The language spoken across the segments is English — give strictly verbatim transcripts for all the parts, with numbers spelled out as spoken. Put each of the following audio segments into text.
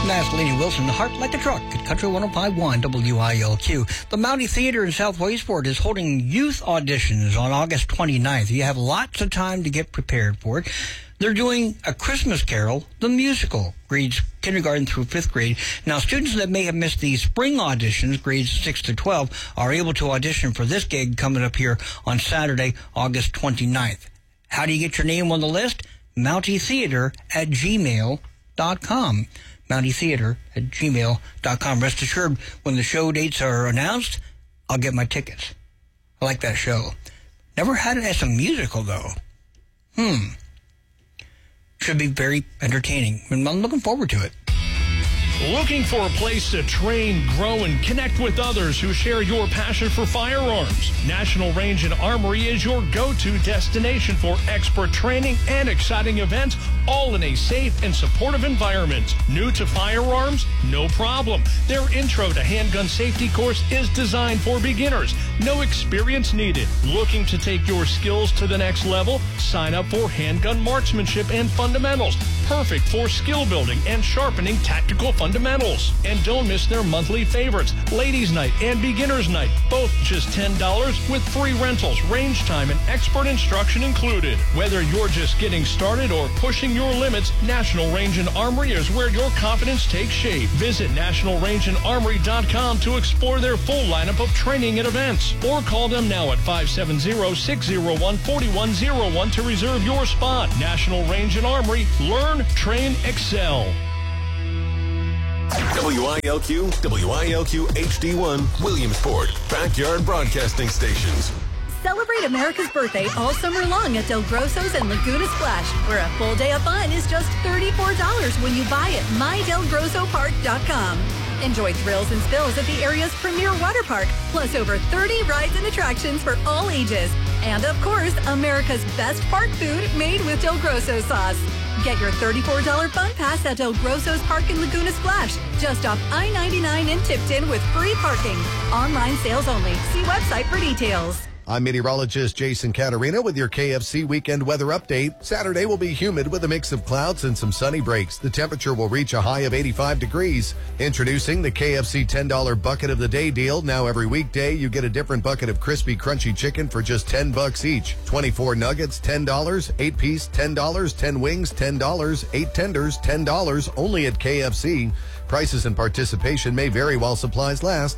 That's Lainey Wilson, Heart Like a Truck at Country one oh five point one W I L Q. The Mountie Theater in South Waysport is holding youth auditions on August twenty-ninth. You have lots of time to get prepared for it. They're doing A Christmas Carol, the musical, grades kindergarten through fifth grade. Now, students that may have missed the spring auditions, grades six to twelve, are able to audition for this gig coming up here on Saturday, August twenty-ninth. How do you get your name on the list? Mountie Theater at gmail dot com. Mountie Theater at gmail dot com. Rest assured, when the show dates are announced, I'll get my tickets. I like that show. Never had it as a musical, though. Hmm. Should be very entertaining. I'm looking forward to it. Looking for a place to train, grow, and connect with others who share your passion for firearms? National Range and Armory is your go-to destination for expert training and exciting events, all in a safe and supportive environment. New to firearms? No problem. Their Intro to Handgun Safety course is designed for beginners. No experience needed. Looking to take your skills to the next level? Sign up for Handgun Marksmanship and Fundamentals. Perfect for skill building and sharpening tactical fundamentals. Fundamentals. And don't miss their monthly favorites, Ladies Night and Beginners Night, both just ten dollars with free rentals, range time, and expert instruction included. Whether you're just getting started or pushing your limits, National Range and Armory is where your confidence takes shape. Visit national range and armory dot com to explore their full lineup of training and events. Or call them now at five seven zero, six zero one, four one zero one to reserve your spot. National Range and Armory. Learn, train, excel. W I L Q, W I L Q H D one, Williamsport, Backyard Broadcasting Stations. Celebrate America's birthday all summer long at Del Grosso's and Laguna Splash, where a full day of fun is just thirty-four dollars when you buy at my del grosso park dot com. Enjoy thrills and spills at the area's premier water park, plus over thirty rides and attractions for all ages. And of course, America's best park food made with Del Grosso sauce. Get your thirty-four dollars fun pass at Del Grosso's Park in Laguna Splash, just off I ninety-nine in Tipton with free parking. Online sales only. See website for details. I'm meteorologist Jason Caterina with your K F C weekend weather update. Saturday will be humid with a mix of clouds and some sunny breaks. The temperature will reach a high of eighty-five degrees. Introducing the K F C ten dollars bucket of the day deal. Now every weekday you get a different bucket of crispy, crunchy chicken for just ten bucks each. twenty-four nuggets, ten dollars. eight piece, ten dollars. ten wings, ten dollars. eight tenders, ten dollars. Only at K F C. Prices and participation may vary while supplies last.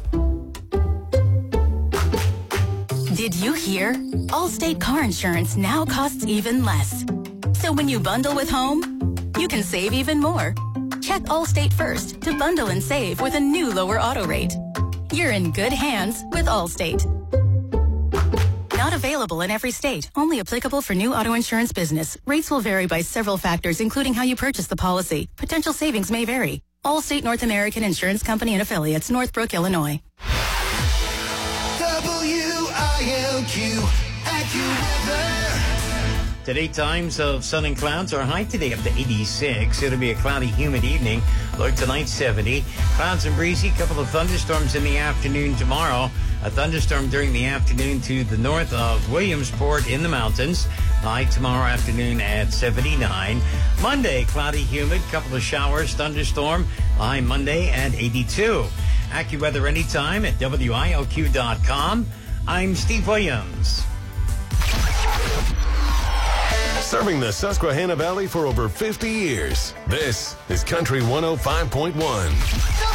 Did you hear? Allstate car insurance now costs even less. So when you bundle with home, you can save even more. Check Allstate first to bundle and save with a new lower auto rate. You're in good hands with Allstate. Not available in every state. Only applicable for new auto insurance business. Rates will vary by several factors, including how you purchase the policy. Potential savings may vary. Allstate North American Insurance Company and Affiliates, Northbrook, Illinois. W I L Q AccuWeather. Today, times of sun and clouds. Our high today up to eighty-six. It'll be a cloudy, humid evening. Low tonight, seventy. Clouds and breezy. Couple of thunderstorms in the afternoon tomorrow. A thunderstorm during the afternoon to the north of Williamsport in the mountains. High tomorrow afternoon at seventy-nine. Monday, cloudy, humid. Couple of showers, thunderstorm. High Monday at eighty-two. AccuWeather anytime at W I L Q dot com. I'm Steve Williams. Serving the Susquehanna Valley for over fifty years. This is Country one oh five point one.